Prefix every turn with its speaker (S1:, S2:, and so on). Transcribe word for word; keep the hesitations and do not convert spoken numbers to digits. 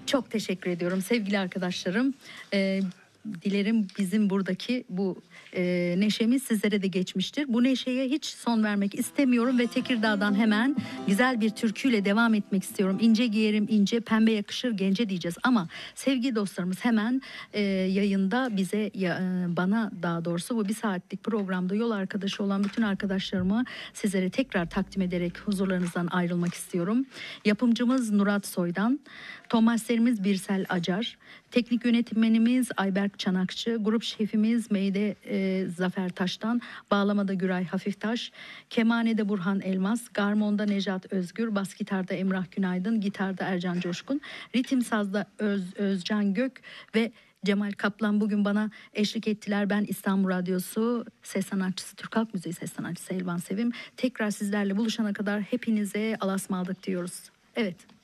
S1: Çok teşekkür ediyorum sevgili arkadaşlarım. Ee, dilerim bizim buradaki bu e, neşemiz sizlere de geçmiştir. Bu neşeye hiç son vermek istemiyorum ve Tekirdağ'dan hemen güzel bir türküyle devam etmek istiyorum. İnce giyerim ince, pembe yakışır gence diyeceğiz. Ama sevgili dostlarımız hemen e, yayında bize ya, e, bana daha doğrusu bu bir saatlik programda yol arkadaşı olan bütün arkadaşlarımı sizlere tekrar takdim ederek huzurlarınızdan ayrılmak istiyorum. Yapımcımız Nurat Soydan, Tomaslerimiz Birsel Acar, teknik yönetmenimiz Ayberk Çanakçı, grup şefimiz Meyde e, Zafer Taş'tan, bağlamada Güray Hafiftaş, kemanede Burhan Elmas, garmonda Nejat Özgür, bas gitarda Emrah Günaydın, gitarda Ercan Coşkun, ritim sazda Öz, Özcan Gök ve Cemal Kaplan bugün bana eşlik ettiler. Ben İstanbul Radyosu ses sanatçısı, Türk Halk Müziği ses sanatçısı Elvan Sevim. Tekrar sizlerle buluşana kadar hepinize Allah'a ısmarladık diyoruz. Evet.